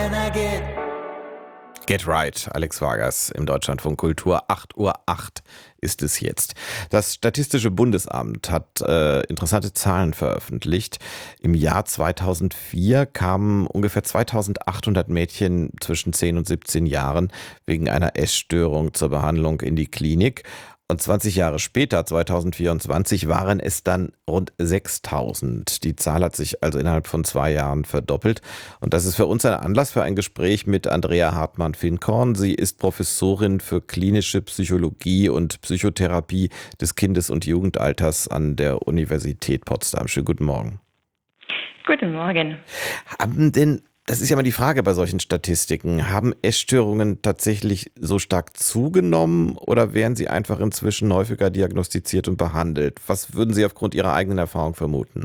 when I Get Right, Alex Vargas im Deutschlandfunk Kultur. 8:08 Uhr ist es jetzt. Das Statistische Bundesamt hat interessante Zahlen veröffentlicht. Im Jahr 2004 kamen ungefähr 2800 Mädchen zwischen 10 und 17 Jahren wegen einer Essstörung zur Behandlung in die Klinik. Und 20 Jahre später, 2024, waren es dann rund 6000. Die Zahl hat sich also innerhalb von 2 Jahren verdoppelt. Und das ist für uns ein Anlass für ein Gespräch mit Andrea Hartmann-Finkorn. Sie ist Professorin für klinische Psychologie und Psychotherapie des Kindes- und Jugendalters an der Universität Potsdam. Schönen guten Morgen. Guten Morgen. Das ist ja mal die Frage bei solchen Statistiken. Haben Essstörungen tatsächlich so stark zugenommen oder werden sie einfach inzwischen häufiger diagnostiziert und behandelt? Was würden Sie aufgrund Ihrer eigenen Erfahrung vermuten?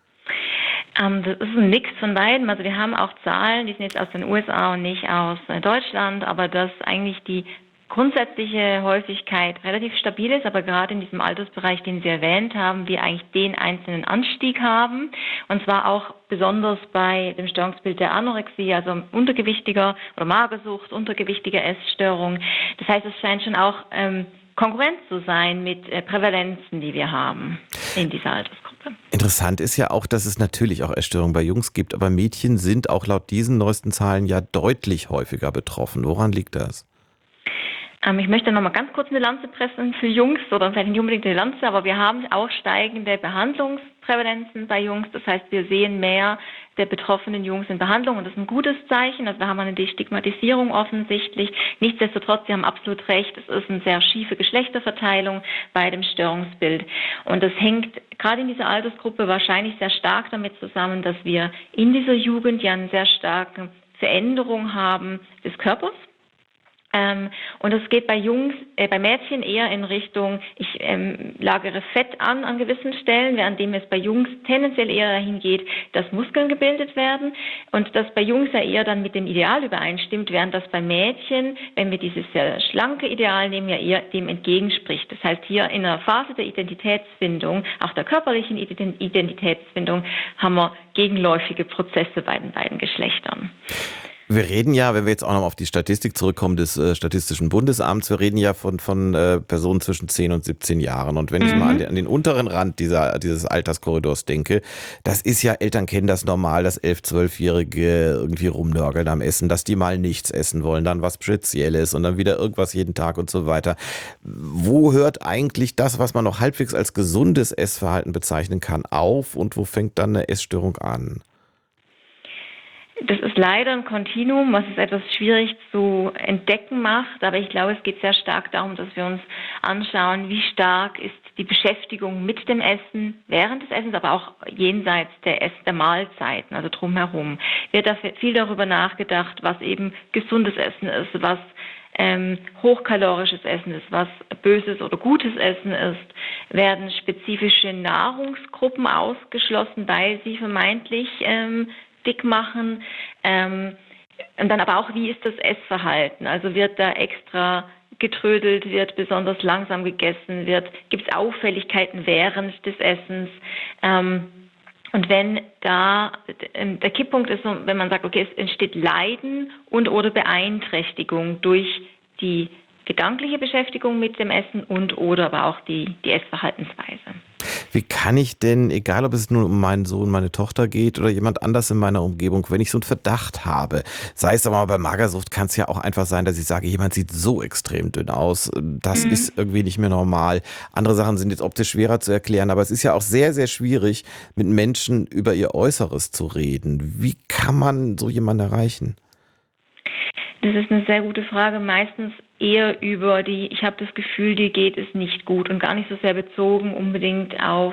Das ist ein Mix von beiden. Also wir haben auch Zahlen, die sind jetzt aus den USA und nicht aus Deutschland, aber dass eigentlich die grundsätzliche Häufigkeit relativ stabil ist, aber gerade in diesem Altersbereich, den Sie erwähnt haben, wir eigentlich den einzelnen Anstieg haben. Und zwar auch besonders bei dem Störungsbild der Anorexie, also untergewichtiger oder Magersucht, untergewichtige Essstörung. Das heißt, es scheint schon auch kongruent zu sein mit Prävalenzen, die wir haben in dieser Altersgruppe. Interessant ist ja auch, dass es natürlich auch Essstörungen bei Jungs gibt, aber Mädchen sind auch laut diesen neuesten Zahlen ja deutlich häufiger betroffen. Woran liegt das? Ich möchte noch mal ganz kurz eine Lanze pressen für Jungs, oder vielleicht nicht unbedingt eine Lanze, aber wir haben auch steigende Behandlungsprävalenzen bei Jungs. Das heißt, wir sehen mehr der betroffenen Jungs in Behandlung und das ist ein gutes Zeichen. Also wir haben eine Destigmatisierung offensichtlich. Nichtsdestotrotz, Sie haben absolut recht, es ist eine sehr schiefe Geschlechterverteilung bei dem Störungsbild. Und das hängt gerade in dieser Altersgruppe wahrscheinlich sehr stark damit zusammen, dass wir in dieser Jugend ja eine sehr starke Veränderung haben des Körpers. Und es geht bei bei Mädchen eher in Richtung, ich lagere Fett an gewissen Stellen, währenddem es bei Jungs tendenziell eher dahin geht, dass Muskeln gebildet werden und das bei Jungs ja eher dann mit dem Ideal übereinstimmt, während das bei Mädchen, wenn wir dieses sehr schlanke Ideal nehmen, ja eher dem entgegenspricht. Das heißt, hier in einer Phase der Identitätsfindung, auch der körperlichen Identitätsfindung, haben wir gegenläufige Prozesse bei den beiden Geschlechtern. Wir reden ja, wenn wir jetzt auch noch auf die Statistik zurückkommen des Statistischen Bundesamts, wir reden ja von Personen zwischen 10 und 17 Jahren. Und wenn ich mal an den unteren Rand dieses Alterskorridors denke, das ist ja, Eltern kennen das normal, dass 11-, 12-Jährige irgendwie rumnörgeln am Essen, dass die mal nichts essen wollen, dann was Spezielles und dann wieder irgendwas jeden Tag und so weiter. Wo hört eigentlich das, was man noch halbwegs als gesundes Essverhalten bezeichnen kann, auf und wo fängt dann eine Essstörung an? Das ist leider ein Kontinuum, was es etwas schwierig zu entdecken macht, aber ich glaube, es geht sehr stark darum, dass wir uns anschauen, wie stark ist die Beschäftigung mit dem Essen während des Essens, aber auch jenseits der Mahlzeiten, also drumherum. Wird da viel darüber nachgedacht, was eben gesundes Essen ist, was hochkalorisches Essen ist, was böses oder gutes Essen ist, werden spezifische Nahrungsgruppen ausgeschlossen, weil sie vermeintlich dick machen und dann aber auch, wie ist das Essverhalten? Also wird da extra getrödelt, wird besonders langsam gegessen, gibt es Auffälligkeiten während des Essens? Und wenn da der Kipppunkt ist, wenn man sagt, okay, es entsteht Leiden und oder Beeinträchtigung durch die gedankliche Beschäftigung mit dem Essen und oder aber auch die Essverhaltensweise. Wie kann ich denn, egal ob es nun um meinen Sohn, meine Tochter geht oder jemand anders in meiner Umgebung, wenn ich so einen Verdacht habe, sei es aber mal bei Magersucht, kann es ja auch einfach sein, dass ich sage, jemand sieht so extrem dünn aus, das ist irgendwie nicht mehr normal. Andere Sachen sind jetzt optisch schwerer zu erklären, aber es ist ja auch sehr, sehr schwierig, mit Menschen über ihr Äußeres zu reden. Wie kann man so jemanden erreichen? Das ist eine sehr gute Frage. Meistens eher über ich habe das Gefühl, dir geht es nicht gut und gar nicht so sehr bezogen unbedingt auf,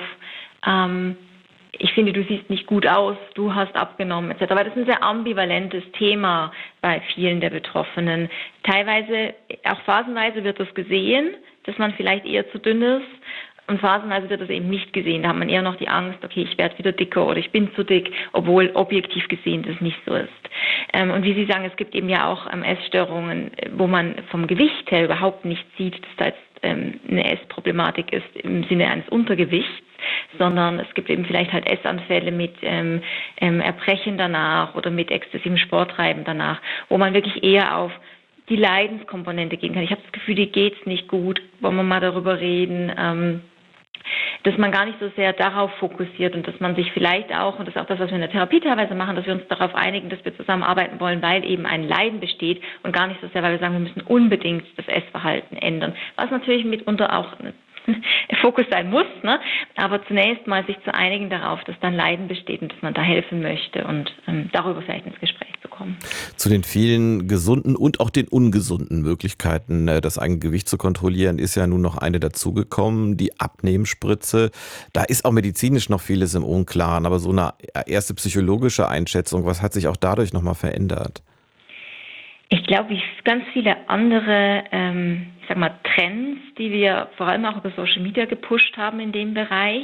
ich finde, du siehst nicht gut aus, du hast abgenommen etc. Aber das ist ein sehr ambivalentes Thema bei vielen der Betroffenen. Teilweise, auch phasenweise wird das gesehen, dass man vielleicht eher zu dünn ist. Und phasenweise wird das eben nicht gesehen. Da hat man eher noch die Angst, okay, ich werde wieder dicker oder ich bin zu dick, obwohl objektiv gesehen das nicht so ist. Und wie Sie sagen, es gibt eben ja auch Essstörungen, wo man vom Gewicht her überhaupt nicht sieht, dass da jetzt eine Essproblematik ist im Sinne eines Untergewichts. sondern es gibt eben vielleicht halt Essanfälle mit Erbrechen danach oder mit exzessivem Sporttreiben danach, wo man wirklich eher auf die Leidenskomponente gehen kann. Ich habe das Gefühl, dir geht's nicht gut, wollen wir mal darüber reden, dass man gar nicht so sehr darauf fokussiert und dass man sich vielleicht auch, und das ist auch das, was wir in der Therapie teilweise machen, dass wir uns darauf einigen, dass wir zusammenarbeiten wollen, weil eben ein Leiden besteht und gar nicht so sehr, weil wir sagen, wir müssen unbedingt das Essverhalten ändern. Was natürlich mitunter auch der Fokus sein muss, ne? Aber zunächst mal sich zu einigen darauf, dass dann Leiden besteht und dass man da helfen möchte und darüber vielleicht ins Gespräch zu kommen. Zu den vielen gesunden und auch den ungesunden Möglichkeiten, das eigene Gewicht zu kontrollieren, ist ja nun noch eine dazugekommen, die Abnehmspritze. Da ist auch medizinisch noch vieles im Unklaren, aber so eine erste psychologische Einschätzung, was hat sich auch dadurch nochmal verändert? Ich glaube, wie ganz viele andere, Trends, die wir vor allem auch über Social Media gepusht haben in dem Bereich,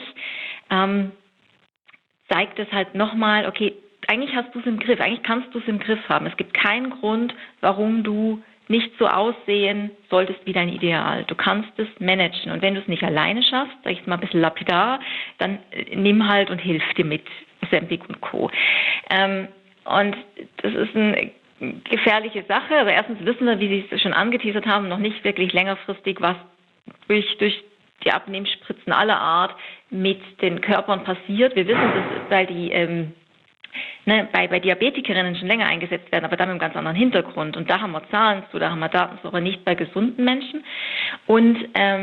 zeigt es halt nochmal, okay, eigentlich hast du es im Griff, eigentlich kannst du es im Griff haben. Es gibt keinen Grund, warum du nicht so aussehen solltest wie dein Ideal. Du kannst es managen und wenn du es nicht alleine schaffst, sag ich mal ein bisschen lapidar, dann nimm halt und hilf dir mit Ozempic und Co. Und das ist eine gefährliche Sache. Also erstens wissen wir, wie Sie es schon angeteasert haben, noch nicht wirklich längerfristig, was durch die Abnehmspritzen aller Art mit den Körpern passiert. Wir wissen das, weil die bei Diabetikerinnen schon länger eingesetzt werden, aber dann mit einem ganz anderen Hintergrund. Und da haben wir Zahlen zu, da haben wir Daten zu, aber nicht bei gesunden Menschen. Und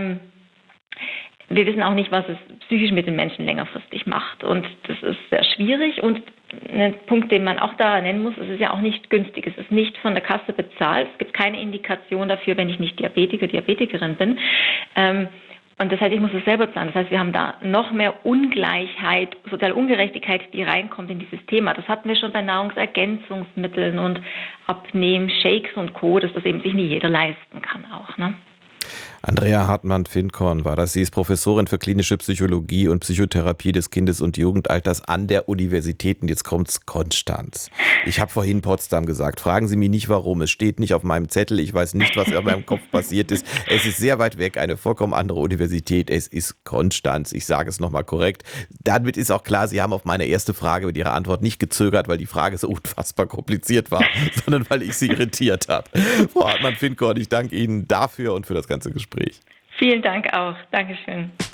wir wissen auch nicht, was es psychisch mit den Menschen längerfristig macht. Und das ist sehr schwierig. Und ein Punkt, den man auch da nennen muss, es ist ja auch nicht günstig. Es ist nicht von der Kasse bezahlt. Es gibt keine Indikation dafür, wenn ich nicht Diabetikerin bin. Und das heißt, ich muss es selber zahlen. Das heißt, wir haben da noch mehr Ungleichheit, soziale Ungerechtigkeit, die reinkommt in dieses Thema. Das hatten wir schon bei Nahrungsergänzungsmitteln und Abnehmen-Shakes und Co., dass das eben sich nie jeder leisten kann auch, ne? Andrea Hartmann-Finkorn war das. Sie ist Professorin für klinische Psychologie und Psychotherapie des Kindes- und Jugendalters an der Universität. Und jetzt kommt's, Konstanz. Ich habe vorhin Potsdam gesagt. Fragen Sie mich nicht, warum. Es steht nicht auf meinem Zettel. Ich weiß nicht, was in meinem Kopf passiert ist. Es ist sehr weit weg, eine vollkommen andere Universität. Es ist Konstanz. Ich sage es nochmal korrekt. Damit ist auch klar, Sie haben auf meine erste Frage mit Ihrer Antwort nicht gezögert, weil die Frage so unfassbar kompliziert war, sondern weil ich Sie irritiert habe. Frau Hartmann-Finkorn, ich danke Ihnen dafür und für das ganze Gespräch. Vielen Dank auch. Dankeschön.